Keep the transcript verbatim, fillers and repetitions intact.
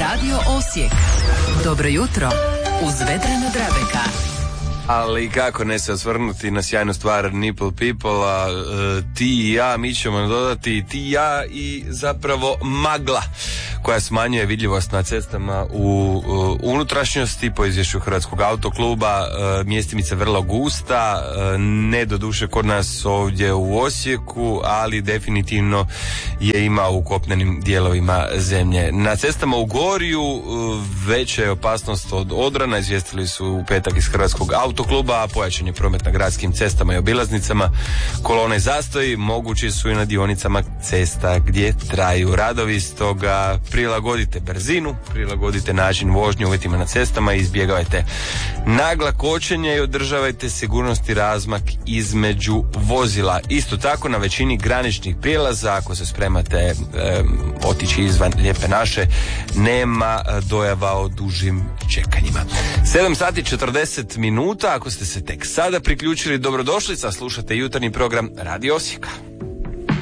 Radio Osijek. Dobro jutro uz Vedrana Drabeka. Ali kako ne se osvrnuti na sjajnu stvar Nipple People, a e, ti i ja, mi ćemo dodati ti i ja i zapravo magla koja smanjuje vidljivost na cestama u e, unutrašnjosti. Po izvješću Hrvatskog autokluba e, mjestimica vrlo gusta, e, ne doduše kod nas ovdje u Osijeku, ali definitivno je ima u kopnenim dijelovima zemlje. Na cestama u Gorju e, veća je opasnost od odrana, izvijestili su u petak iz Hrvatskog autokluba. Autokluba, pojačan je promet na gradskim cestama i obilaznicama, kolone zastoji mogući su i na dionicama cesta gdje traju radovi, stoga prilagodite brzinu, prilagodite način vožnje uvjetima na cestama i izbjegavajte nagla kočenja i održavajte sigurnosti razmak između vozila. Isto tako na većini graničnih prijelaza, ako se spremate e, otići izvan Lijepe naše, nema dojava o dužim čekanjima. sedam sati četrdeset minuta. Ako ste se tek sada priključili, dobrodošli, sa slušate jutarnji program Radio Osijeka.